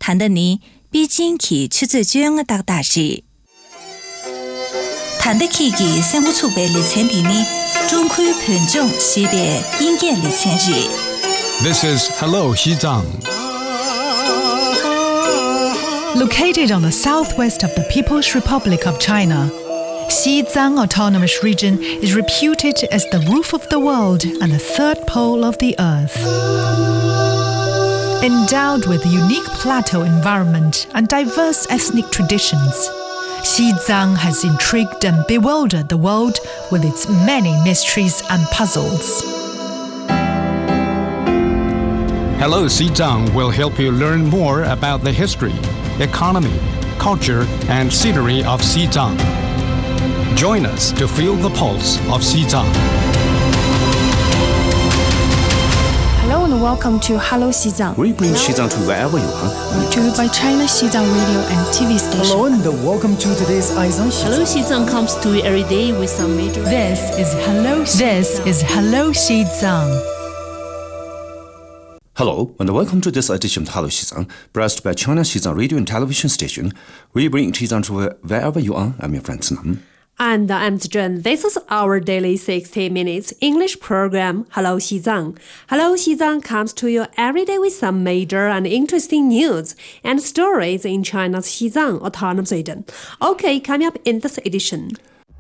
谈的呢比近期出最重要的大事。谈得起的生活储备里程的呢，中区盘中是的应届里程日。 This is Hello Xizang. Located on the southwest of the People's Republic of China, Xizang Autonomous Region is reputed as the roof of the world and the third pole of the earth. Endowed with a unique plateau environment and diverse ethnic traditions, Xizang has intrigued and bewildered the world with its many mysteries and puzzles. Hello Xizang will help you learn more about the history, economy, culture, and scenery of Xizang. Join us to feel the pulse of Xizang. Hello and welcome to Hello Xizang. We bring Xizang to wherever you are. Brought to you by China Xizang Radio and TV station. Hello and welcome to today's Aizang Xizang. Hello Xizang comes to you every day with some major... This is Hello Xizang. Hello and welcome to this edition of Hello Xizang, brought by China Xizang Radio and television station. We bring Xizang to wherever you are. I'm your friend Nam. And I'm Zhen. This is our daily 60 minutes English program, Hello Xizang. Hello Xizang comes to you every day with some major and interesting news and stories in China's Xizang Autonomous Region. Okay, coming up in this edition.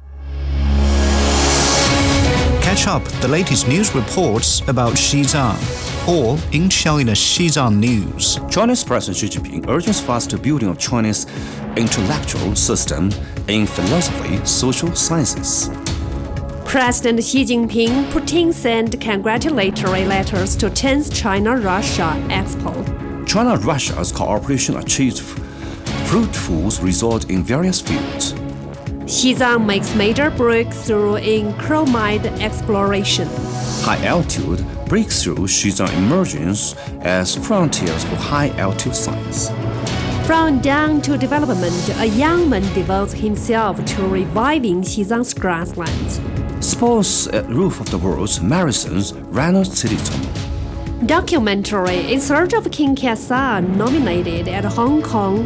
Catch up the latest news reports about Xizang, or in China's Xizang News. Chinese President Xi Jinping urges faster building of China's intellectual system in philosophy, social sciences. President Xi Jinping, Putin sent congratulatory letters to 10th China-Russia Expo. China-Russia's cooperation achieved fruitful results in various fields. Xizang makes major breakthrough in chromite exploration. High-altitude breakthrough Xizang emergence as frontiers for high-altitude science. From young to development, a young man devotes himself to reviving Xizang's grasslands. Sports at roof of the world's marathons Reynolds Citizen. Documentary In Search of King Kesa nominated at Hong Kong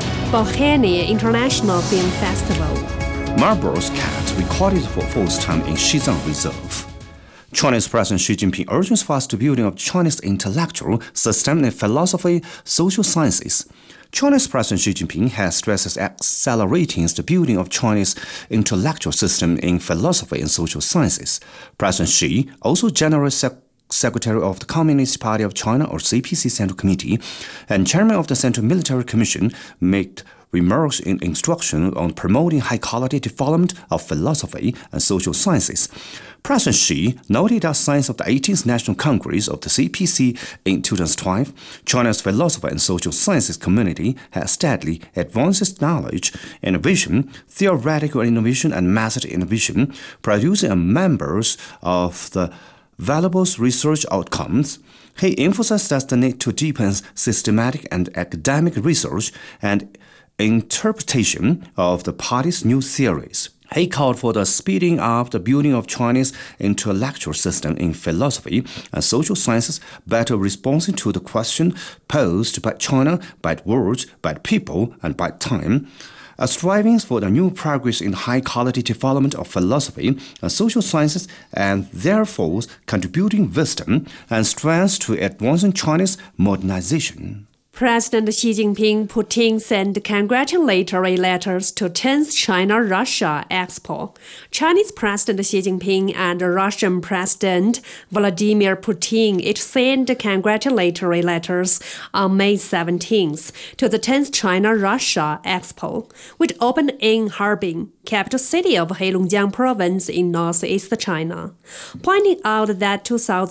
Bohemian International Film Festival. Marlboro's cat recorded for first time in Xizang Reserve. Chinese President Xi Jinping urges faster building of China's intellectual system in philosophy, social sciences. Chinese President Xi Jinping has stressed accelerating the building of China's intellectual system in philosophy and social sciences. President Xi, also General Secretary of the Communist Party of China or CPC Central Committee and Chairman of the Central Military Commission, made remarks in instruction on promoting high-quality development of philosophy and social sciences. President Xi noted that since of the 18th National Congress of the CPC in 2012, China's philosophy and social sciences community has steadily advanced its knowledge, innovation, theoretical innovation, and method innovation, producing members of the valuable research outcomes. He emphasized that the need to deepen systematic and academic research and interpretation of the party's new theories. He called for the speeding up the building of Chinese intellectual system in philosophy and social sciences, better responding to the question posed by China, by the world, by the people, and by time. A striving for the new progress in high-quality development of philosophy and social sciences, and therefore contributing wisdom and strength to advancing China's modernization. President Xi Jinping, Putin sent congratulatory letters to 10th China-Russia Expo. Chinese President Xi Jinping and Russian President Vladimir Putin each sent congratulatory letters on May 17th to the 10th China-Russia Expo, which opened in Harbin, capital city of Heilongjiang Province in northeast China, pointing out that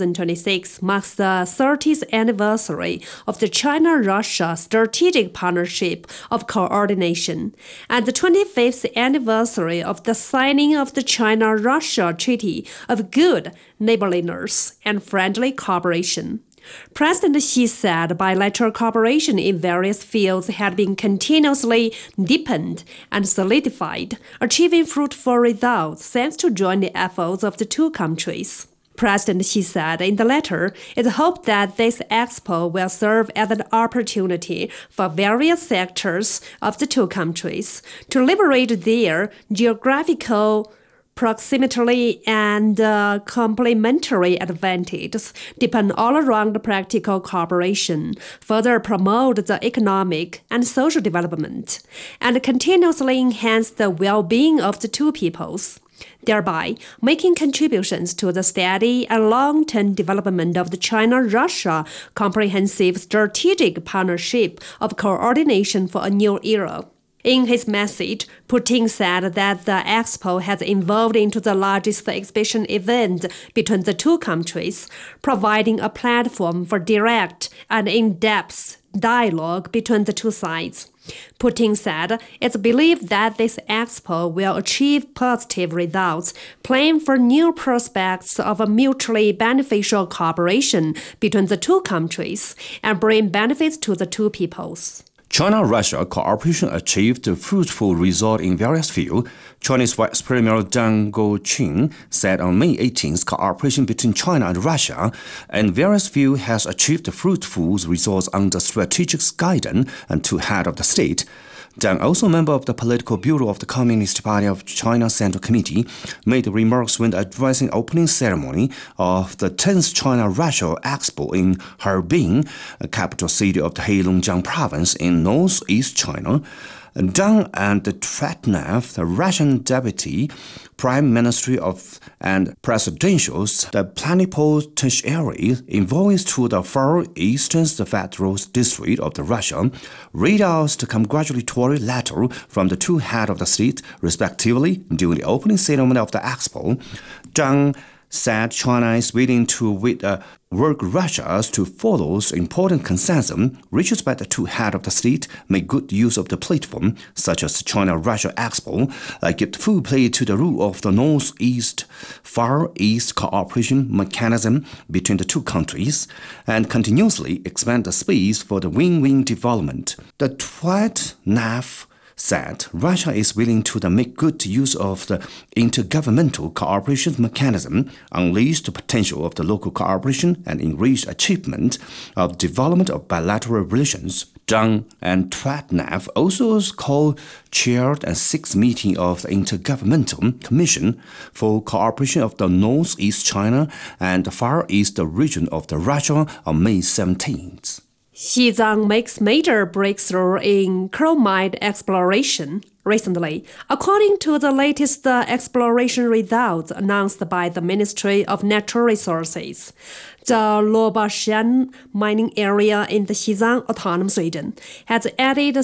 2026 marks the 30th anniversary of the China-Russia Strategic Partnership of Coordination and the 25th anniversary of the signing of the China-Russia Treaty of Good Neighborliness and Friendly Cooperation. President Xi said bilateral cooperation in various fields had been continuously deepened and solidified, achieving fruitful results thanks to joint efforts of the two countries. President Xi said in the letter, it's hoped that this expo will serve as an opportunity for various sectors of the two countries to leverage their geographical proximity and complementary advantages, deepen all-around practical cooperation, further promote the economic and social development, and continuously enhance the well-being of the two peoples, thereby making contributions to the steady and long-term development of the China-Russia Comprehensive Strategic Partnership of Coordination for a New Era. In his message, Putin said that the expo has evolved into the largest exhibition event between the two countries, providing a platform for direct and in-depth dialogue between the two sides. Putin said it's believed that this expo will achieve positive results, playing for new prospects of a mutually beneficial cooperation between the two countries and bring benefits to the two peoples. China-Russia cooperation achieved a fruitful result in various fields. Chinese Vice Premier Deng Guoqing said on May 18th, cooperation between China and Russia in various fields has achieved fruitful results under strategic guidance and two heads of the state. Deng, also a member of the Political Bureau of the Communist Party of China Central Committee, made remarks when addressing the opening ceremony of the 10th China-Russia Expo in Harbin, a capital city of the Heilongjiang province in northeast China. Deng and Tretnev, the Russian deputy prime minister and presidential, the plenipotentiary envoys to the Far Eastern Federal District of Russia, read out the congratulatory letter from the two heads of the state, respectively, during the opening ceremony of the expo. Deng said China is willing to work Russia to follow the important consensus reached by the two heads of the state, make good use of the platform, such as China-Russia Expo, give full play to the rule of the Northeast Far East cooperation mechanism between the two countries, and continuously expand the space for the win-win development. The Tretnev said Russia is willing to make good use of the intergovernmental cooperation mechanism, unleash the potential of the local cooperation, and enrich achievement of development of bilateral relations. Deng and Tretnev also co-chaired a sixth meeting of the Intergovernmental Commission for Cooperation of the Northeast China and the Far East region of the Russia on May 17th. Xizang makes major breakthrough in chromite exploration recently, according to the latest exploration results announced by the Ministry of Natural Resources. The Luobashan mining area in the Xizang Autonomous Region has added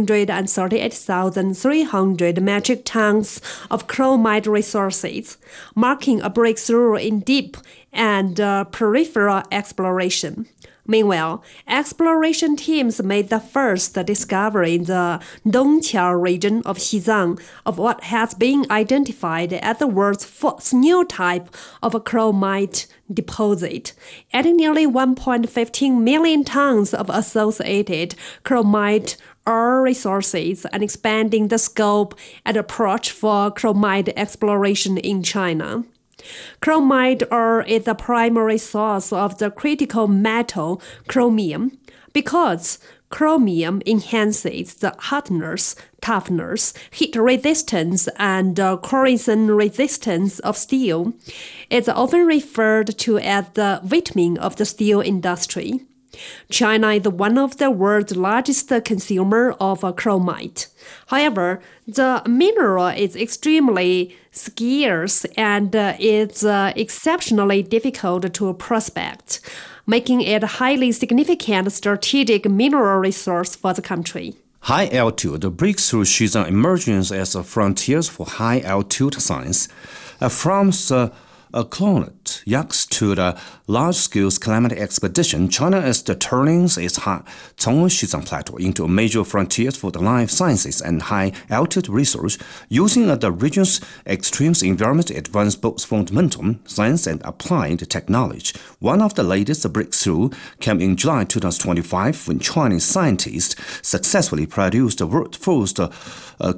738,300 metric tons of chromite resources, marking a breakthrough in deep and peripheral exploration. Meanwhile, exploration teams made the first discovery in the Dongqiao region of Xizang of what has been identified as the world's fourth new type of a chromite deposit, adding nearly 1.15 million tons of associated chromite ore resources and expanding the scope and approach for chromite exploration in China. Chromite ore is the primary source of the critical metal chromium because chromium enhances the hardness, toughness, heat resistance, and corrosion resistance of steel. It's often referred to as the vitamin of the steel industry. China is one of the world's largest consumers of chromite. However, the mineral is extremely scarce and it's exceptionally difficult to prospect, making it a highly significant strategic mineral resource for the country. High altitude breakthrough Xizang emerges as a frontiers for high altitude science. From the climate yaks to the large-scale climate expedition, China is turning its Zhongwen-Xizang Plateau into a major frontier for the life sciences and high-altitude research, using the region's extreme environment to advance both fundamental science and applied technology. One of the latest breakthroughs came in July 2025 when Chinese scientists successfully produced the world's first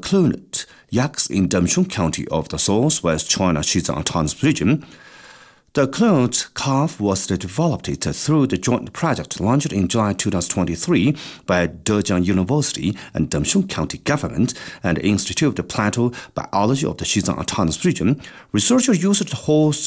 climate yaks in Damshun County of the southwest China Xizang Autonomous Region. The cloned calf was developed through the joint project launched in July 2023 by Zhejiang University and Damshun County Government and the Institute of Plateau Biology of the Xizang Autonomous Region. Researchers used the host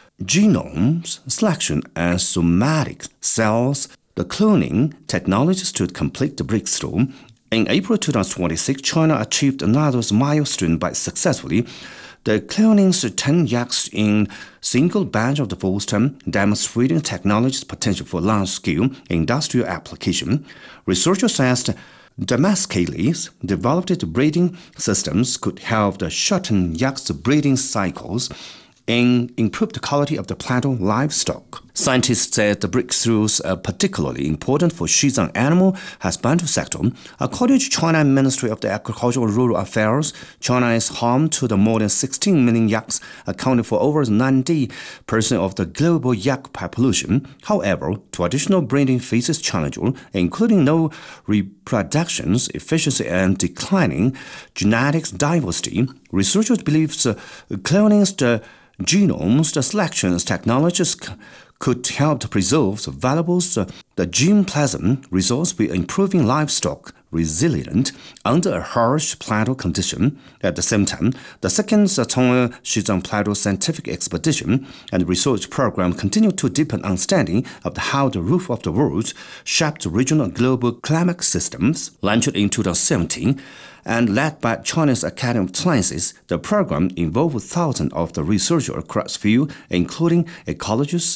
genome selection and somatic cells, the cloning technologies to complete the breakthrough. In April 2026, China achieved another milestone by successfully the cloning 10 yaks in single batch of the first time, demonstrating technology's potential for large-scale industrial application. Researchers said domestically developed breeding systems could help the shorten yaks' breeding cycles and improve the quality of the plateau livestock. Scientists said the breakthroughs are particularly important for Xizang animal husbandry sector. According to China Ministry of the Agriculture and Rural Affairs, China is home to the more than 16 million yaks, accounting for over 90% of the global yak population. However, traditional breeding faces challenges, including low reproduction efficiency and declining genetic diversity. Researchers believe cloning the genomes, the selection technologies could help to preserve the valuable germplasm, results with improving livestock resilient under a harsh plateau condition. At the same time, the second Tonga Xizang Plateau scientific expedition and research program continue to deepen understanding of how the roof of the world shaped regional and global climate systems. Launched in 2017 and led by China's Academy of Sciences, the program involved thousands of the researchers across fields, including ecologists,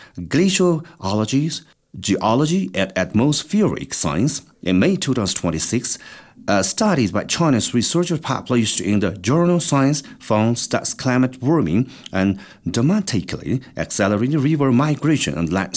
glaciology, geology, and atmospheric science. In May 2026, studies by Chinese researchers published in the journal Science found that climate warming and dramatically accelerating river migration and land